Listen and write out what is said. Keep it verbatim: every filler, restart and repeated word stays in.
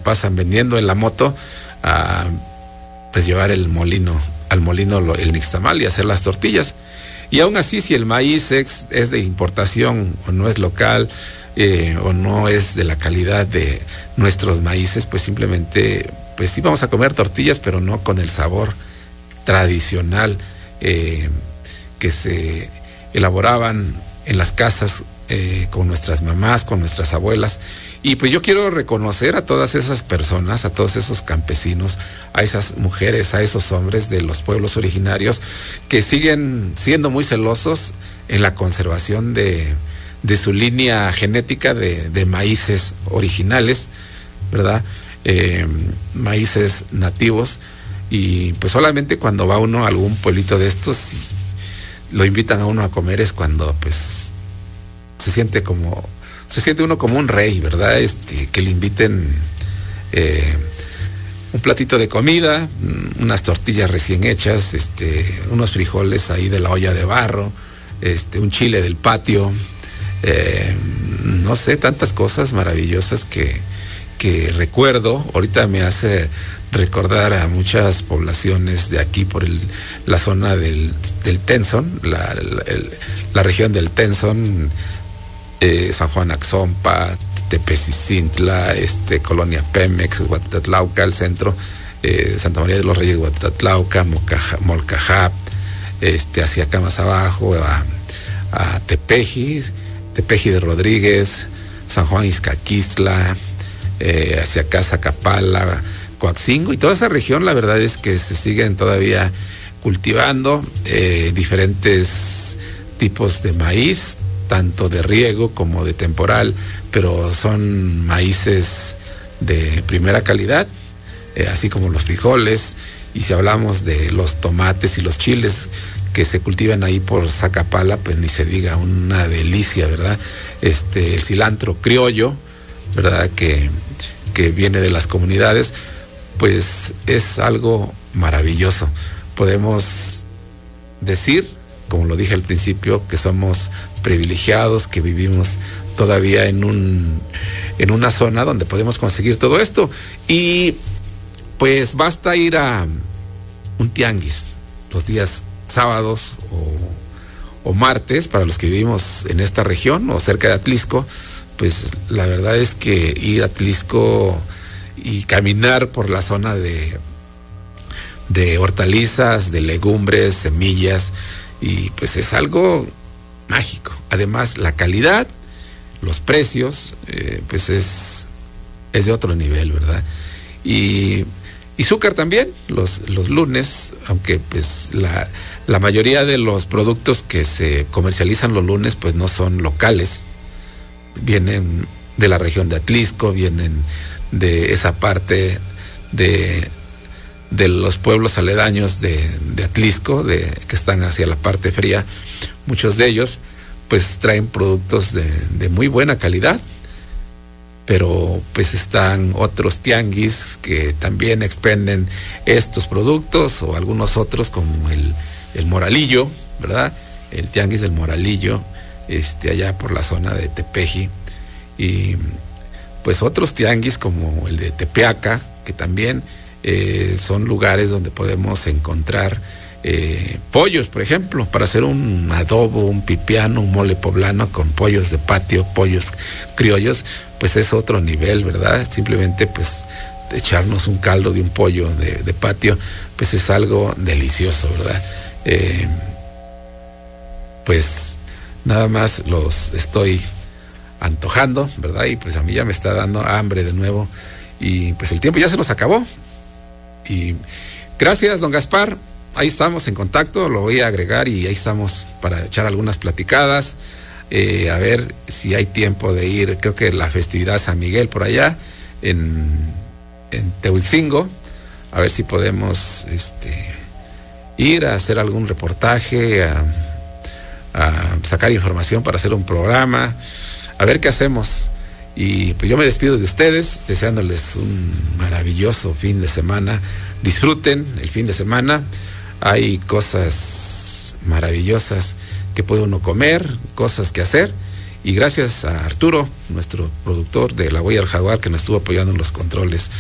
pasan vendiendo en la moto a pues llevar el molino, al molino lo, el nixtamal y hacer las tortillas. Y aún así, si el maíz es, es de importación o no es local, eh, o no es de la calidad de nuestros maíces, pues simplemente, pues sí vamos a comer tortillas, pero no con el sabor tradicional eh, que se elaboraban en las casas eh, con nuestras mamás, con nuestras abuelas. Y pues yo quiero reconocer a todas esas personas, a todos esos campesinos, a esas mujeres, a esos hombres de los pueblos originarios que siguen siendo muy celosos en la conservación de, de su línea genética de, de maíces originales, ¿verdad? Eh, maíces nativos. Y pues solamente cuando va uno a algún pueblito de estos y lo invitan a uno a comer es cuando pues se siente como... se siente uno como un rey, ¿verdad? Este, que le inviten eh, un platito de comida, unas tortillas recién hechas, este, unos frijoles ahí de la olla de barro, este, un chile del patio, eh, no sé, tantas cosas maravillosas que, que recuerdo. Ahorita me hace recordar a muchas poblaciones de aquí por el, la zona del, del Tenzon, la, la, el, la región del Tenzon, Eh, San Juan Axompa, Tepecicintla, este, Colonia Pemex, Huatatlauca, el centro, eh, Santa María de los Reyes, Huatatlauca, Molcajá, este, hacia acá más abajo, a, a Tepeji, Tepeji de Rodríguez, San Juan Izcaquistla, eh, hacia acá Zacapala, Coatzingo, y toda esa región, la verdad es que se siguen todavía cultivando eh, diferentes tipos de maíz, tanto de riego como de temporal, pero son maíces de primera calidad, eh, así como los frijoles. Y si hablamos de los tomates y los chiles que se cultivan ahí por Zacapala, pues ni se diga, una delicia, ¿verdad? Este, el cilantro criollo, ¿verdad? Que, que viene de las comunidades, pues es algo maravilloso. Podemos decir, como lo dije al principio, que somos privilegiados, que vivimos todavía en un en una zona donde podemos conseguir todo esto. Y pues basta ir a un tianguis los días sábados o, o martes, para los que vivimos en esta región o cerca de Atlisco. Pues la verdad es que ir a Atlisco y caminar por la zona de de hortalizas, de legumbres, semillas, y pues es algo mágico. Además, la calidad, los precios, eh, pues es, es de otro nivel, ¿verdad? Y, y Zúcar también, los, los lunes, aunque pues la, la mayoría de los productos que se comercializan los lunes, pues no son locales. Vienen de la región de Atlisco, vienen de esa parte de, de los pueblos aledaños de, de Atlisco, de, que están hacia la parte fría. Muchos de ellos pues traen productos de, de muy buena calidad, pero pues están otros tianguis que también expenden estos productos o algunos otros, como el, el Moralillo, ¿verdad? El tianguis del Moralillo, este, allá por la zona de Tepeji, y pues otros tianguis como el de Tepeaca, que también eh, son lugares donde podemos encontrar Eh, pollos, por ejemplo, para hacer un adobo, un pipiano, un mole poblano con pollos de patio, pollos criollos, pues es otro nivel, ¿verdad? Simplemente pues echarnos un caldo de un pollo de, de patio, pues es algo delicioso, ¿verdad? Eh, pues nada más los estoy antojando, ¿verdad? Y pues a mí ya me está dando hambre de nuevo, y pues el tiempo ya se nos acabó. Y gracias, don Gaspar. Ahí estamos en contacto, lo voy a agregar y ahí estamos para echar algunas platicadas, eh, a ver si hay tiempo de ir. Creo que la festividad de San Miguel por allá en, en Tehuicingo, a ver si podemos este, ir a hacer algún reportaje, a, a sacar información para hacer un programa, a ver qué hacemos. Y pues yo me despido de ustedes, deseándoles un maravilloso fin de semana. Disfruten el fin de semana. Hay cosas maravillosas que puede uno comer, cosas que hacer. Y gracias a Arturo, nuestro productor de La Huella del Jaguar, que nos estuvo apoyando en los controles.